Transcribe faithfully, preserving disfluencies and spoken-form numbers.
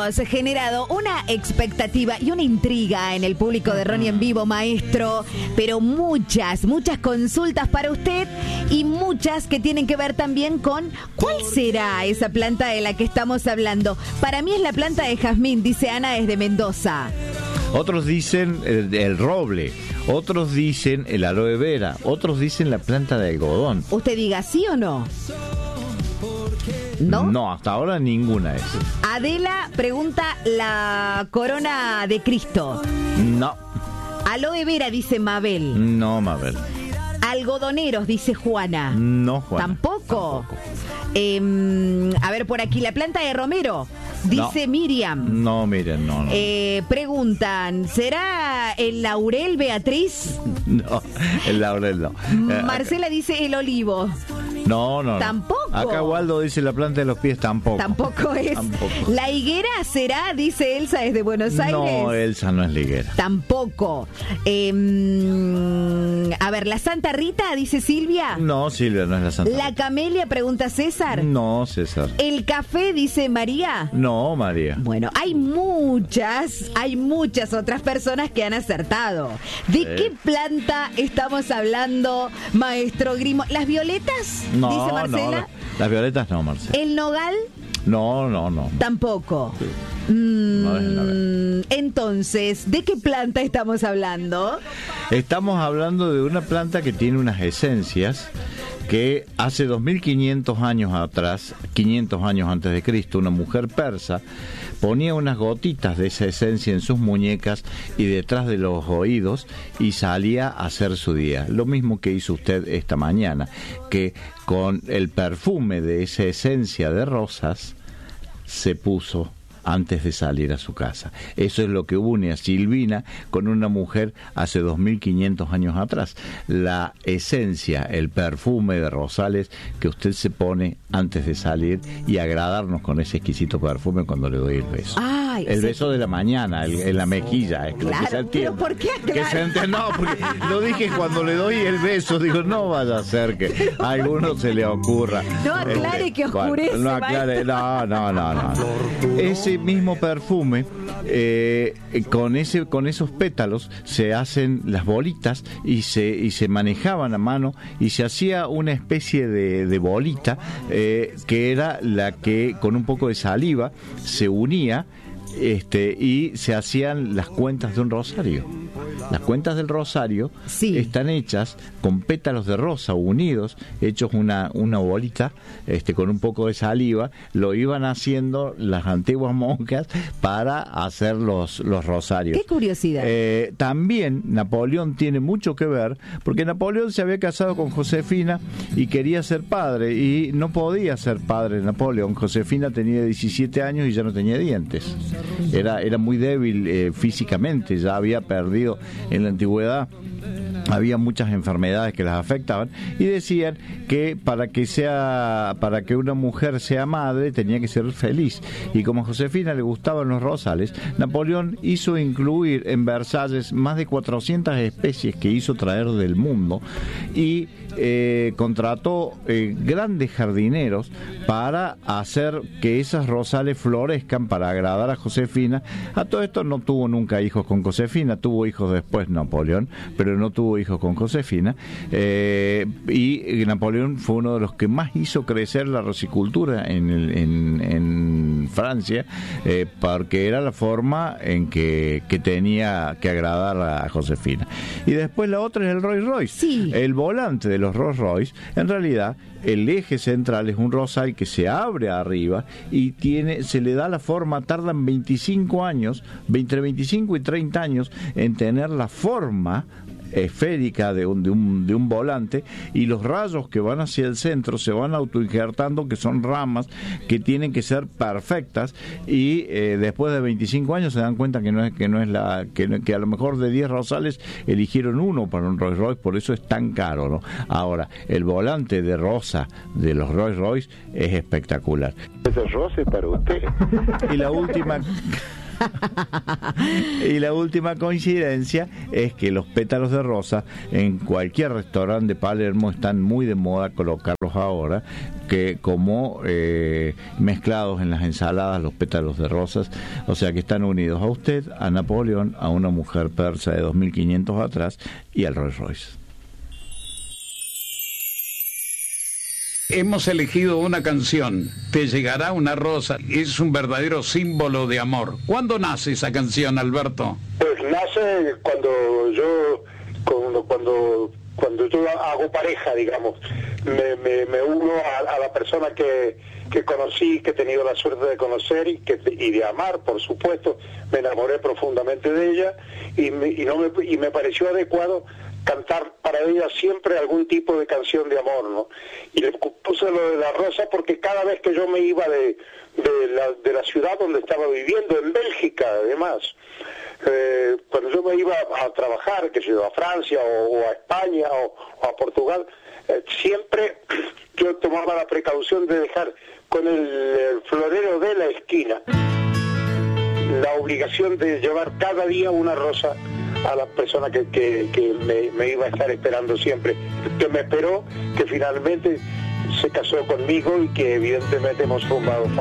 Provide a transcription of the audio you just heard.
hemos generado una expectativa y una intriga en el público de Ronnie en Vivo, maestro, pero muchas, muchas consultas para usted y muchas que tienen que ver también con ¿cuál será esa planta de la que estamos hablando? Para mí es la planta de jazmín, dice Ana desde Mendoza. Otros dicen el, el roble, otros dicen el aloe vera, otros dicen la planta de algodón. ¿Usted diga sí o no? ¿No? No, hasta ahora ninguna es. Adela pregunta la corona de Cristo. No. Aloe vera, dice Mabel. No, Mabel. Algodoneros, dice Juana. No, Juana. ¿Tampoco? Tampoco. Eh, a ver, por aquí, la planta de romero, dice no. Miriam. No, Miriam, no, no. Eh, preguntan, ¿será el laurel, Beatriz? No, el laurel no. Marcela dice el olivo. No, no, no. Tampoco. Acá Waldo dice la planta de los pies, tampoco. Tampoco es. Tampoco. La higuera será, dice Elsa desde Buenos Aires. No, Elsa no es la higuera. Tampoco. Eh, a ver, la Santa Rita, dice Silvia. No, Silvia no es la Santa La Rita. camelia, pregunta César. No, César. El café, dice María. No, María. Bueno, hay muchas, hay muchas otras personas que han acertado. ¿De sí. qué planta estamos hablando, maestro Grimo? ¿Las violetas? No, dice Marcela. no, las violetas no, Marcela. ¿El nogal? No, no, no. Tampoco. Sí. Mm, No es el nogal. Entonces, ¿de qué planta estamos hablando? Estamos hablando de una planta que tiene unas esencias que hace dos mil quinientos años atrás, quinientos años antes de Cristo, una mujer persa ponía unas gotitas de esa esencia en sus muñecas y detrás de los oídos y salía a hacer su día. Lo mismo que hizo usted esta mañana, que con el perfume de esa esencia de rosas se puso antes de salir a su casa. Eso es lo que une a Silvina con una mujer hace dos mil quinientos años atrás. La esencia, el perfume de rosales que usted se pone antes de salir y agradarnos con ese exquisito perfume cuando le doy el beso. Ay, el sí. beso de la mañana, el, en la mejilla. Es Claro, que se entienda. pero ¿por qué Que aclara? se entienda. No, porque lo dije cuando le doy el beso. Digo, no vaya a ser que a alguno se le ocurra. No aclare Este, que oscurece, bueno, no aclare, no, no, no, no. Ese mismo perfume, eh, con ese, con esos pétalos se hacen las bolitas y se y se manejaban a mano y se hacía una especie de, de bolita eh, que era la que con un poco de saliva se unía. Este, y se hacían las cuentas de un rosario. Las cuentas del rosario sí. están hechas con pétalos de rosa unidos, hechos una, una bolita este, con un poco de saliva. Lo iban haciendo las antiguas monjas para hacer los, los rosarios. Qué curiosidad. Eh, también Napoleón tiene mucho que ver, porque Napoleón se había casado con Josefina y quería ser padre, y no podía ser padre Napoleón. Josefina tenía diecisiete años y ya no tenía dientes. Era, era muy débil eh, físicamente, ya había perdido en la antigüedad. Había muchas enfermedades que las afectaban y decían que para que sea para que una mujer sea madre tenía que ser feliz, y como a Josefina le gustaban los rosales, Napoleón hizo incluir en Versalles más de cuatrocientas especies que hizo traer del mundo y eh, contrató eh, grandes jardineros para hacer que esas rosales florezcan para agradar a Josefina. A todo esto no tuvo nunca hijos con Josefina, tuvo hijos después Napoleón, pero no tuvo hijos con Josefina, eh, y Napoleón fue uno de los que más hizo crecer la rosicultura en, el, en, en Francia, eh, porque era la forma en que, que tenía que agradar a Josefina. Y después la otra es el Rolls Royce. Sí. El volante de los Rolls Royce, en realidad el eje central es un rosal que se abre arriba y tiene, se le da la forma. Tardan veinticinco años, entre veinticinco y treinta años en tener la forma esférica de un, de un de un volante, y los rayos que van hacia el centro se van autoinjertando, que son ramas que tienen que ser perfectas, y eh, después de veinticinco años se dan cuenta que no es que no es la que, que a lo mejor de diez rosales eligieron uno para un Rolls Royce, por eso es tan caro, ¿no? Ahora, el volante de rosa de los Rolls Royce es espectacular. Ese roce para usted. Y la última Y la última coincidencia es que los pétalos de rosa en cualquier restaurante de Palermo están muy de moda colocarlos ahora, que como eh, mezclados en las ensaladas los pétalos de rosas, o sea que están unidos a usted, a Napoleón, a una mujer persa de dos mil quinientos atrás y al Rolls Royce. Hemos elegido una canción, Te llegará una rosa, es un verdadero símbolo de amor. ¿Cuándo nace esa canción, Alberto? Pues nace cuando yo, cuando, cuando, cuando yo hago pareja, digamos, me, me, me uno a, a la persona que, que conocí, que he tenido la suerte de conocer y, que, y de amar, por supuesto. Me enamoré profundamente de ella y me, y no me, y me pareció adecuado cantar para ella siempre algún tipo de canción de amor, ¿no? Y le puse lo de la rosa porque cada vez que yo me iba de, de, la, de la ciudad donde estaba viviendo, en Bélgica además, eh, cuando yo me iba a trabajar, que sé yo, a Francia o, o a España o, o a Portugal, eh, siempre yo tomaba la precaución de dejar con el, el florero de la esquina la obligación de llevar cada día una rosa a la persona que, que, que me, me iba a estar esperando siempre, que me esperó, que finalmente se casó conmigo y que evidentemente hemos formado